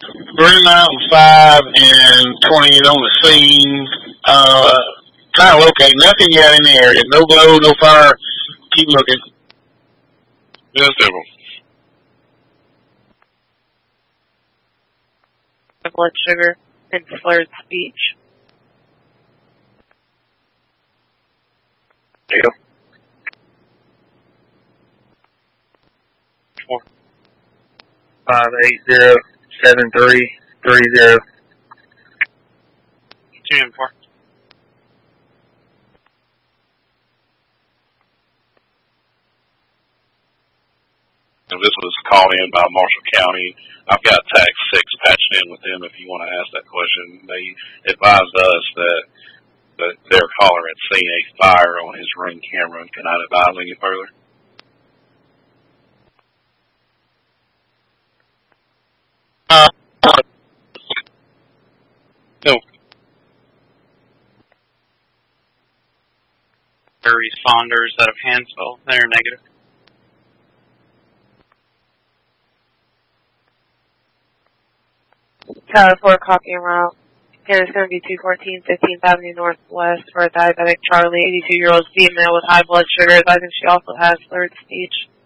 Green Mountain 5 and 20 is on the scene. Trying to locate nothing yet in the area. No blow, no fire. Keep looking. Yes, devil. Blood sugar and slurred speech. Deal. 580-7330. 2-4. And this was called in by Marshall County. I've got Tax 6 patched in with them if you want to ask that question. They advised us that their caller had seen a fire on his Ring camera. Can I advise any further? No. They're responders out of Hansville. They're negative. Tower 4, copy and route. Here is going to be 214 15th Avenue Northwest for a diabetic Charlie, 82-year-old female with high blood sugar. I think she also has slurred speech.